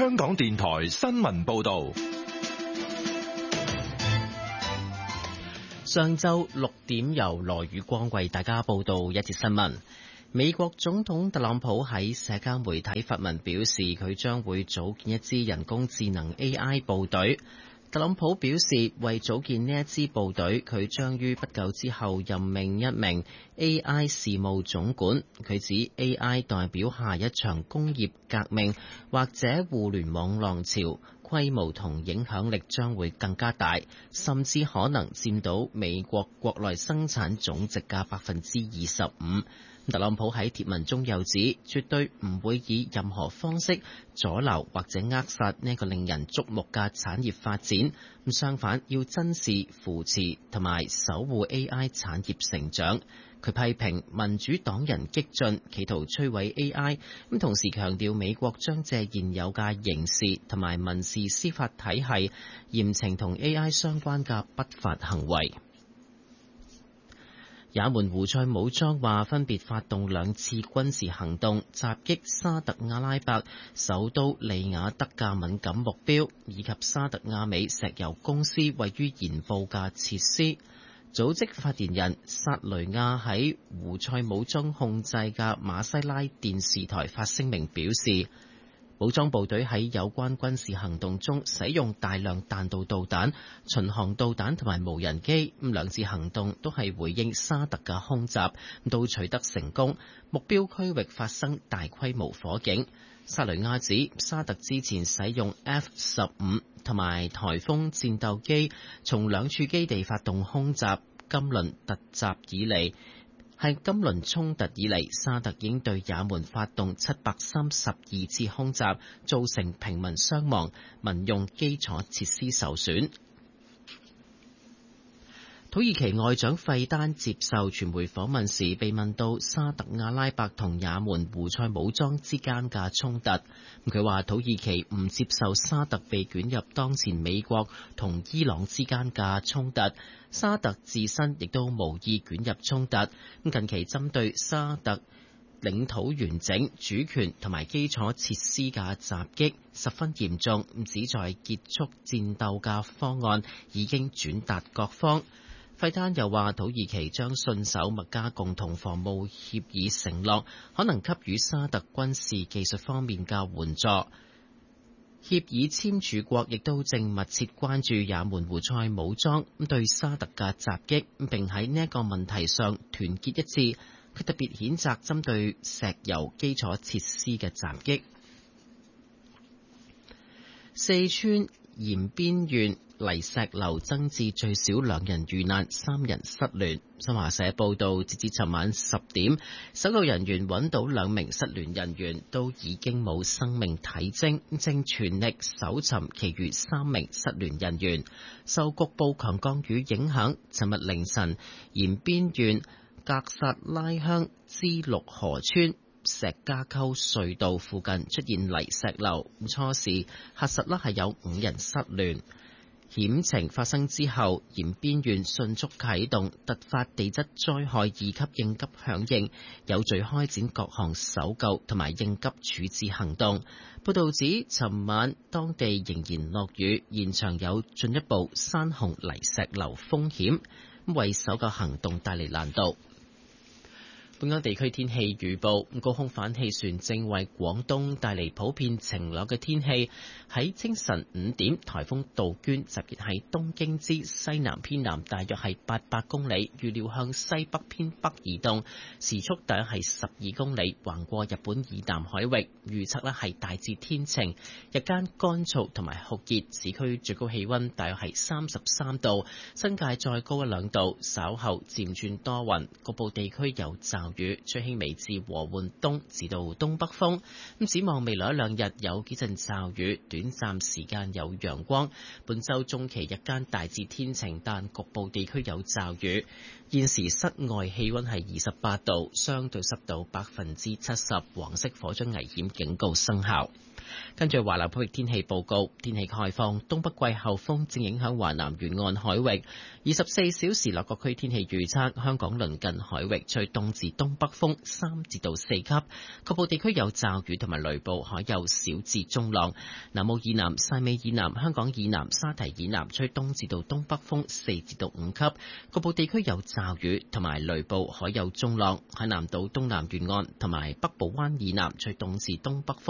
香港電台新聞報道。 上晝6點由羅宇光為大家報道一節新聞。美國總統特朗普喺社交媒體發文表示，佢將會組建一支人工智能 AI 部隊。特朗普表示，為組建呢一支部隊，佢將於不久之後任命一名 AI 事務總管。佢指 AI 代表下一場工業革命或者互聯網浪潮，規模同影響力將會更加大，甚至可能佔到美國國內生產總值嘅25%。特朗普喺貼文中又指，絕對唔會以任何方式阻撓或者扼殺呢個令人矚目嘅產業發展。相反，要珍視、扶持同埋守護 AI 產業成長。佢批評民主黨人激進，企圖摧毀 AI。同時強調美國將借現有嘅刑事同埋民事司法體系嚴懲同 AI 相關嘅不法行為。也門胡塞武裝話分別發動2次軍事行動，襲擊沙特阿拉伯首都利雅得嘅敏感目標，以及沙特阿美石油公司位於鹽布嘅設施。組織發言人薩雷亞喺胡塞武裝控制嘅馬西拉電視台發聲明表示，武裝部隊喺有關軍事行動中使用大量彈道導彈、巡航導彈同埋無人機。2次行動都係回應沙特嘅空襲，都取得成功。目標區域發生大規模火警。薩雷亞指，沙特之前使用 F-15 同埋颱風戰鬥機從2處基地發動空襲。今輪衝突以嚟，沙特已經對也門發動732次空襲，造成平民傷亡，民用基礎設施受損。土耳其外長費丹接受傳媒訪問時，被問到沙特阿拉伯同也門胡塞武裝之間嘅衝突，佢話土耳其唔接受沙特被捲入當前美國同伊朗之間嘅衝突，沙特自身亦都無意捲入衝突。近期針對沙特領土完整、主權同埋基礎設施嘅襲擊十分嚴重，旨在結束戰鬥嘅方案已經轉達各方。費丹又話，土耳其將信守麥加共同防務協議承諾，可能給予沙特軍事技術方面嘅援助。協議簽署國亦都正密切關注也門胡塞武裝對沙特嘅襲擊，並喺呢一個問題上團結一致。佢特別譴責針對石油基礎設施嘅襲擊。四川延邊縣泥石流增至最少2人遇難，3人失聯。新華社報道，截至尋晚10點，搜救人員揾到2名失聯人員，都已經冇生命體徵，正全力搜尋其餘3名失聯人員。受局部強降雨影響，尋日凌晨延邊縣格薩拉鄉支陸河村石家溝隧道附近出現泥石流，初時核實係有5人失聯。險情發生之後，延邊縣迅速啟動突發地質災害2級應急響應，有序開展各項搜救同埋應急處置行動。報道指，尋晚當地仍然落雨，現場有進一步山洪泥石流風險，為搜救行動帶嚟難度。本港地區天氣預報，高空反氣旋正為廣東帶嚟普遍晴朗嘅天氣。喺清晨5點，颱風杜鵑集結喺東京之西南偏南，大約係800公里，預料向西北偏北移動，時速大約係12公里，橫過日本以南海域。預測係大致天晴，日間乾燥同埋酷熱，市區最高氣溫大約係33度，新界再高1-2度。稍後漸轉多雲，局部地區有驟雨，吹輕微至和緩東至到東北風。展望未來1-2日有幾陣驟雨，短暫時間有陽光。本週中期日間大致天晴，但局部地區有驟雨。現時室外氣溫係28度，相對濕度70%，黃色火災危險警告生效。 跟住華南區域天氣報告，天氣概況，東北季候風正影響華南沿岸海域。24小時內各區天氣預測，香港鄰近海域吹東至東北風3至到4級，局部地區有驟雨同埋雷暴，海有小至中浪。南澳以南、汕尾以南、香港以南、沙堤以南吹東至到東北風4至到5級，局部地區有驟雨同埋雷暴，海有中浪。海南島東南沿岸同埋北部灣以南吹東至東北風